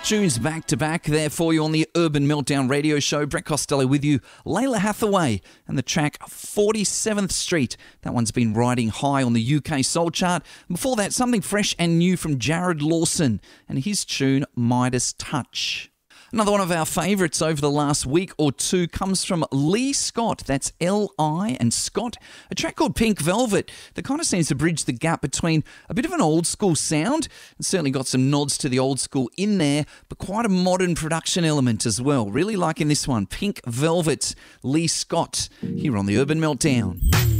tunes back to back there for you on the Urban Meltdown radio show. Brett Costello with you, Layla Hathaway, and the track 47th Street. That one's been riding high on the UK Soul chart. Before that, something fresh and new from Jared Lawson and his tune Midas Touch. Another one of our favourites over the last week or two comes from Lee Scott. That's L-I and Scott. A track called Pink Velvet that kind of seems to bridge the gap between a bit of an old school sound and certainly got some nods to the old school in there, but quite a modern production element as well. Really liking this one. Pink Velvet, Lee Scott, here on the Urban Meltdown.